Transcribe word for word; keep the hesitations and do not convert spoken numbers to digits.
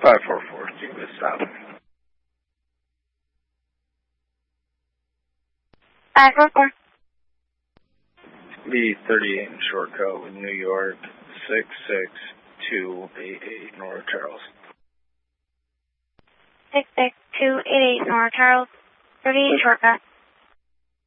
five four four, keep it stop. five four four. B thirty-eight in shortcut with New York, six six two eight eight North Charles. six six two eight eight North Charles, thirty-eight shortcut.